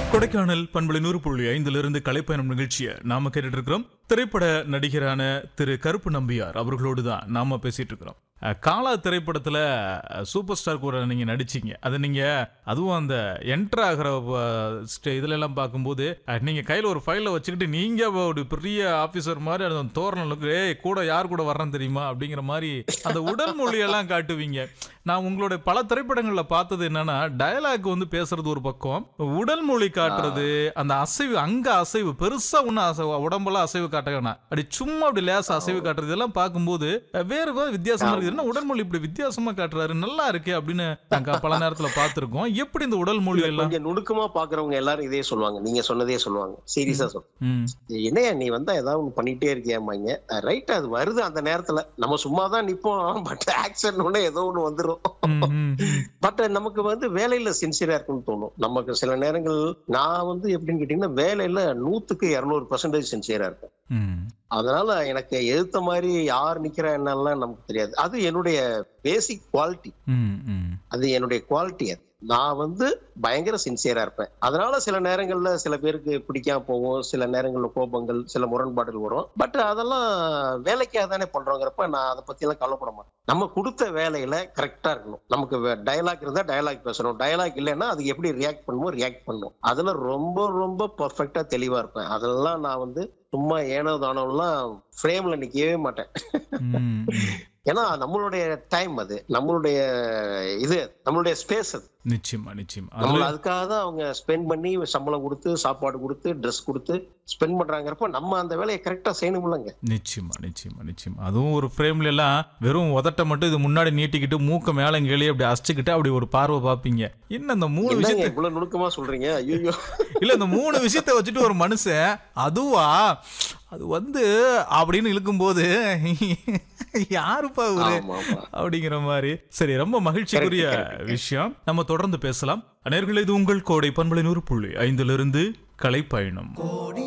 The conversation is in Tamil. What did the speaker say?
கொடைக்கானல் பண்பலை 100.5 கலைப்பயணம் நிகழ்ச்சியை நாம கேட்டுட்டு இருக்கிறோம். திரைப்பட நடிகரான திரு கருப்பு நம்பியார் அவர்களோடு தான் நாம பேசிட்டு இருக்கிறோம். காலா திரைப்படத்துல சூப்பர் ஸ்டார் கூட நீங்க நடிச்சீங்க. அது நீங்க அதுவும் அந்த என்டர் ஆகிற இதுல எல்லாம் பார்க்கும்போது நீங்க கையில ஒரு ஃபைல வச்சுக்கிட்டு நீங்க ஒரு பெரிய ஆபீசர் மாதிரி அந்த தோரணலுக்கு கூட யார் கூட வர்றேன்னு தெரியுமா அப்படிங்கிற மாதிரி அந்த உடல் மொழியெல்லாம் காட்டுவீங்க. நான் உங்களுடைய பல திரைப்படங்கள்ல பார்த்தது என்னன்னா, டயலாக் வந்து பேசுறது ஒரு பக்கம், உடல் மொழி காட்டுறது, அந்த அசைவு, அங்க அசைவு பெருசா ஒன்னும் உடம்பெல்லாம் அசைவு காட்ட வேணாம், அப்படி சும்மா அப்படி லேசா அசைவு காட்டுறது எல்லாம் பார்க்கும்போது வேறு வித்தியாசமா இருக்கு. என்ன உடல் மொழி இப்படி வித்தியாசமா காட்டுறாரு, நல்லா இருக்கு அப்படின்னு நாங்க பல நேரத்துல பார்த்திருக்கோம். எப்படி இந்த உடல் மொழி எல்லாம் நுணுக்கமா பாக்குறவங்க எல்லாரும் இதே சொல்லுவாங்க, நீங்க சொன்னதே சொல்லுவாங்க. சீரியஸா சொல்லுங்க, என்னையா நீ வந்தா ஏதாவது ஒண்ணு பண்ணிட்டே இருக்கியாமாங்க. ரைட், அது வருது அந்த நேரத்துல, நம்ம சும்மாதான் நிப்போம், பட் ஆக்சன் ஒண்ணு ஏதோ ஒண்ணு வந்துரும். பட் நமக்கு வந்து வேலையில சின்சியரா இருக்குன்னு தோணும். நமக்கு சில நேரங்கள் நான் வந்து எப்படின்னு கேட்டீங்கன்னா, வேலையில 100% சின்சியரா இருப்பேன். அதனால எனக்கு எதிர்த்த மாதிரி யார் நிக்கிறா என்னெல்லாம் நமக்கு தெரியாது. அது என்னுடைய பேசிக் குவாலிட்டி, அது என்னுடைய குவாலிட்டி. நான் வந்து பயங்கர சின்சியரா இருப்பேன். அதனால சில நேரங்கள்ல சில பேருக்கு பிடிக்காம போகும், சில நேரங்கள்ல கோபங்கள், சில முரண்பாடுகள் வரும். பட் அதெல்லாம் வேலைக்காக தானே பண்றோங்கிறப்ப நான் அதை பத்தி எல்லாம் கவலைப்பட மாட்டேன். நம்ம கொடுத்த வேலையில கரெக்டா இருக்கணும். நமக்கு டயலாக் இருந்தா டயலாக் பேசணும், டயலாக் இல்லைன்னா அதுக்கு எப்படி ரியாக்ட் பண்ணுமோ ரியாக்ட் பண்ணணும். அதுல ரொம்ப ரொம்ப பர்ஃபெக்டா தெளிவா இருப்பேன். அதெல்லாம் நான் வந்து சும்மா ஏனோ தானோலாம் ஃப்ரேம்ல நிக்கவே மாட்டேன். ஏன்னா நம்மளுடைய டைம், அது நம்மளுடைய இது, நம்மளுடைய ஸ்பேஸ். அது நிச்சயமா நிச்சயமா நம்ம அதுக்காக தான் அவங்க ஸ்பெண்ட் பண்ணி சம்பளம் கொடுத்து, சாப்பாடு கொடுத்து, ட்ரெஸ் கொடுத்து ஸ்பெண்ட் பண்றாங்கிறப்ப நம்ம அந்த வேலையை கரெக்டா செய்யணும்லங்க. நிச்சயமா நிச்சயமா நிச்சயமா. அதுவும் ஒரு ஃப்ரேம்ல எல்லாம் வெறும் உதட்ட மட்டும் இது முன்னாடி நீட்டிக்கிட்டு மூக்க மேல கீழே அப்படி அசிச்சுக்கிட்டு அப்படி ஒரு பார்வை பாப்பீங்க. என்ன இந்த 3 விஷயத்தை இவ்வளவு நுணுக்கமா சொல்றீங்க? ஐயோ இல்ல, இந்த 3 விஷயத்தை வச்சுட்டு ஒரு மனுஷன் அதுவா அது வந்து அப்படின்னு இழுக்கும்போது யாருப்பா அப்படிங்கிற மாதிரி. சரி, ரொம்ப மகிழ்ச்சிக்குரிய விஷயம். நம்ம தொடர்ந்து பேசலாம். நேயர்களே, இது உங்கள் கோடை பண்பலை 100.5 கலைப்பயணம்.